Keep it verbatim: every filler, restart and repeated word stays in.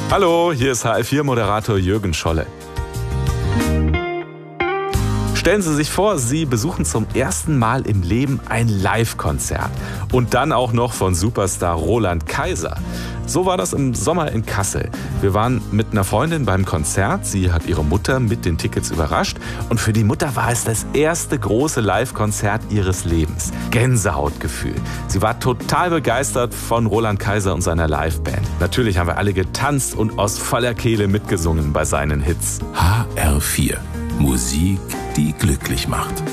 Hallo, hier ist H R vier-Moderator Jürgen Scholle. Stellen Sie sich vor, Sie besuchen zum ersten Mal im Leben ein Live-Konzert. Und dann auch noch von Superstar Roland Kaiser. So war das im Sommer in Kassel. Wir waren mit einer Freundin beim Konzert. Sie hat ihre Mutter mit den Tickets überrascht. Und für die Mutter war es das erste große Live-Konzert ihres Lebens. Gänsehautgefühl. Sie war total begeistert von Roland Kaiser und seiner Live-Band. Natürlich haben wir alle getanzt und aus voller Kehle mitgesungen bei seinen Hits. H R vier. Musik, die glücklich macht.